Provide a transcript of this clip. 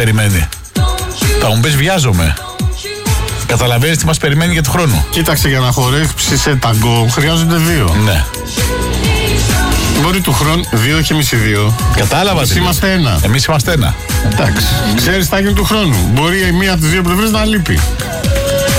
περιμένει. Θα μου πεις βιάζομαι. Καταλαβαίνεις τι μας περιμένει για του χρόνου. Κοίταξε, για να χορέψεις σε ταγκό χρειάζονται 2. Ναι. Μπορεί του χρόνου 2 και εμείς οι 2. Κατάλαβα. Εμείς είμαστε 1. Εμείς είμαστε 1. Εντάξει. Ξέρεις, θα γίνει του χρόνου. Μπορεί η μία από τις δύο πλευρές να λείπει.